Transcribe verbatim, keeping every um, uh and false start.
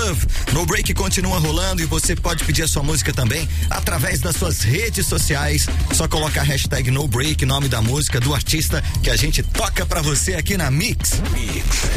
Love. No Break continua rolando e você pode pedir a sua música também através das suas redes sociais. Só coloca a hashtag No Break, nome da música, do artista, que a gente toca pra você aqui na Mix. Mix.